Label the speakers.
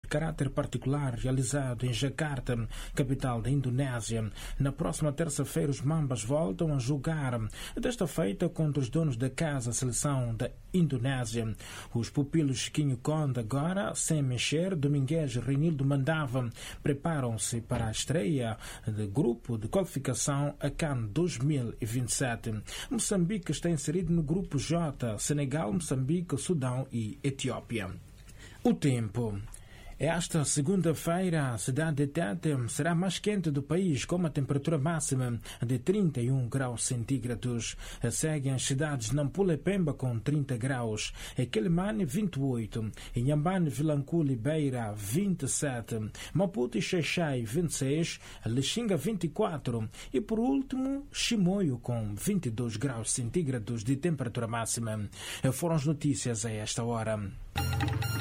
Speaker 1: caráter particular realizado em Jakarta, capital da Indonésia. Na próxima terça-feira, os Mambas voltam a jogar, desta feita contra os donos da casa, a seleção da Indonésia. Os pupilos Chiquinho Conde, agora sem mexer, Domingues e Reinildo Mandava, preparam-se para a estreia do grupo de qualificação a CAN 2027. Moçambique está inserido no grupo J: Senegal, Moçambique, Sudão e Etiópia. O tempo. Esta segunda-feira, a cidade de Tete será mais quente do país, com uma temperatura máxima de 31 graus centígrados. Seguem as cidades de Nampula e Pemba com 30 graus, Quelimane 28, Inhambane, Vilanculo e Beira 27, Maputo e Xaixai 26, Lixinga 24 e, por último, Chimoio com 22 graus centígrados de temperatura máxima. Foram as notícias a esta hora.